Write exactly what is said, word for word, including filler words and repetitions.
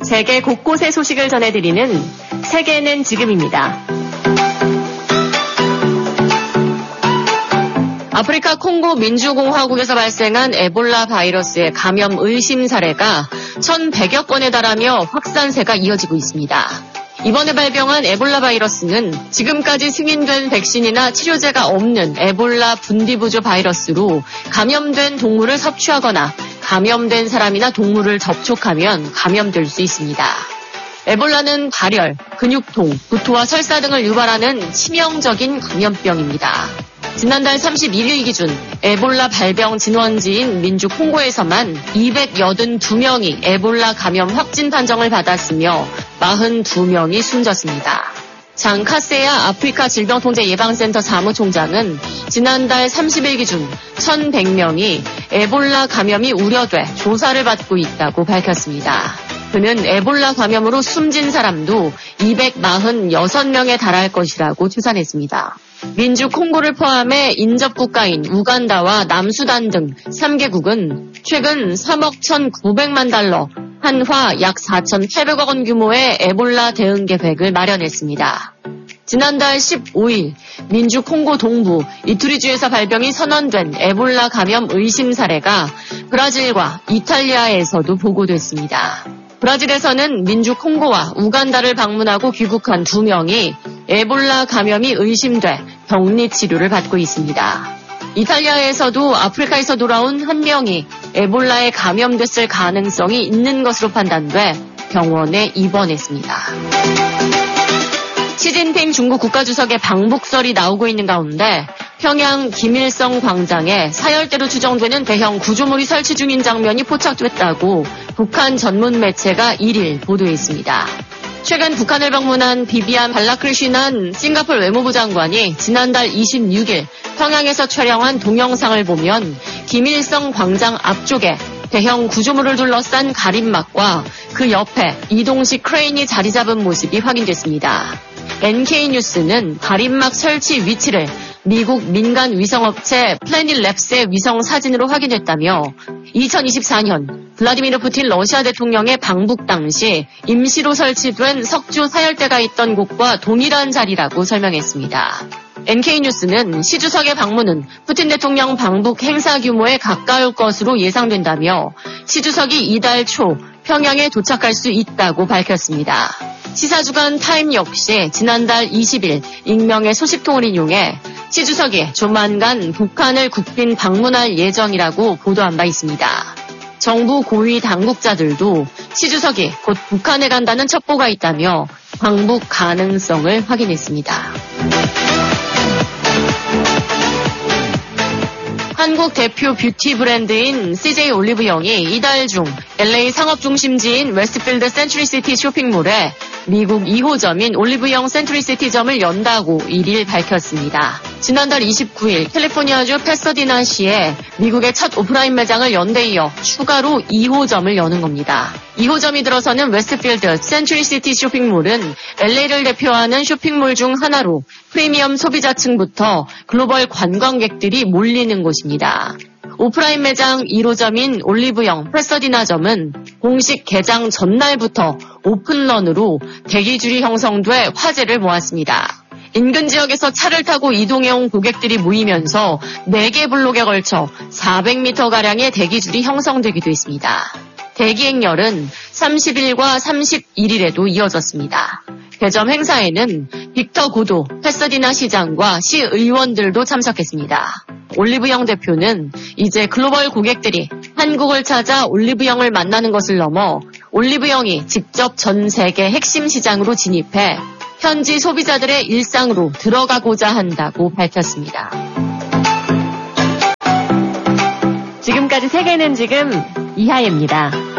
세계 곳곳의 소식을 전해드리는 세계는 지금입니다. 아프리카 콩고 민주공화국에서 발생한 에볼라 바이러스의 감염 의심 사례가 천백여 건에 달하며 확산세가 이어지고 있습니다. 이번에 발병한 에볼라 바이러스는 지금까지 승인된 백신이나 치료제가 없는 에볼라 분디부조 바이러스로 감염된 동물을 섭취하거나 감염된 사람이나 동물을 접촉하면 감염될 수 있습니다. 에볼라는 발열, 근육통, 구토와 설사 등을 유발하는 치명적인 감염병입니다. 지난달 삼십일일 기준 에볼라 발병 진원지인 민주 콩고에서만 이백팔십이 명이 에볼라 감염 확진 판정을 받았으며 사십이 명이 숨졌습니다. 장 카세야 아프리카 질병통제예방센터 사무총장은 지난달 삼십일 기준 천백 명이 에볼라 감염이 우려돼 조사를 받고 있다고 밝혔습니다. 그는 에볼라 감염으로 숨진 사람도 이백사십육 명에 달할 것이라고 추산했습니다. 민주 콩고를 포함해 인접 국가인 우간다와 남수단 등 삼 개국은 최근 삼억 천구백만 달러, 한화 약 사천팔백억 원 규모의 에볼라 대응 계획을 마련했습니다. 지난달 십오일 민주 콩고 동부 이투리주에서 발병이 선언된 에볼라 감염 의심 사례가 브라질과 이탈리아에서도 보고됐습니다. 브라질에서는 민주 콩고와 우간다를 방문하고 귀국한 두 명이 에볼라 감염이 의심돼 격리 치료를 받고 있습니다. 이탈리아에서도 아프리카에서 돌아온 한 명이 에볼라에 감염됐을 가능성이 있는 것으로 판단돼 병원에 입원했습니다. 시진핑 중국 국가주석의 방북설이 나오고 있는 가운데 평양 김일성 광장에 사열대로 추정되는 대형 구조물이 설치 중인 장면이 포착됐다고 북한 전문 매체가 일일 보도했습니다. 최근 북한을 방문한 비비안 발라크리시난 싱가포르 외무부 장관이 지난달 이십육일 평양에서 촬영한 동영상을 보면 김일성 광장 앞쪽에 대형 구조물을 둘러싼 가림막과 그 옆에 이동식 크레인이 자리 잡은 모습이 확인됐습니다. 엔케이뉴스는 가림막 설치 위치를 미국 민간 위성업체 플래닛랩스의 위성 사진으로 확인했다며 이천이십사년 블라디미르 푸틴 러시아 대통령의 방북 당시 임시로 설치된 석주 사열대가 있던 곳과 동일한 자리라고 설명했습니다. 엔케이뉴스는 시 주석의 방문은 푸틴 대통령 방북 행사 규모에 가까울 것으로 예상된다며 시 주석이 이달 초 평양에 도착할 수 있다고 밝혔습니다. 시사주간 타임 역시 지난달 이십일 익명의 소식통을 인용해 시 주석이 조만간 북한을 국빈 방문할 예정이라고 보도한 바 있습니다. 정부 고위 당국자들도 시 주석이 곧 북한에 간다는 첩보가 있다며 방북 가능성을 확인했습니다. 한국 대표 뷰티 브랜드인 씨제이 올리브영이 이달 중 엘에이 상업중심지인 웨스트필드 센츄리시티 쇼핑몰에 미국 이 호점인 올리브영 센츄리시티점을 연다고 일일 밝혔습니다. 지난달 이십구일 캘리포니아주 패서디나시에 미국의 첫 오프라인 매장을 연대 이어 추가로 이 호점을 여는 겁니다. 이 호점이 들어서는 웨스트필드 센츄리시티 쇼핑몰은 엘에이를 대표하는 쇼핑몰 중 하나로 프리미엄 소비자층부터 글로벌 관광객들이 몰리는 곳입니다. 오프라인 매장 일 호점인 올리브영 패서디나점은 공식 개장 전날부터 오픈런으로 대기줄이 형성돼 화제를 모았습니다. 인근 지역에서 차를 타고 이동해온 고객들이 모이면서 네 개 블록에 걸쳐 사백 미터가량의 대기줄이 형성되기도 했습니다. 대기행렬은 삼십일과 삼십일일에도 이어졌습니다. 개점 행사에는 빅터 고도, 패서디나 시장과 시 의원들도 참석했습니다. 올리브영 대표는 이제 글로벌 고객들이 한국을 찾아 올리브영을 만나는 것을 넘어 올리브영이 직접 전 세계 핵심 시장으로 진입해 현지 소비자들의 일상으로 들어가고자 한다고 밝혔습니다. 지금까지 세계는 지금 이하예입니다.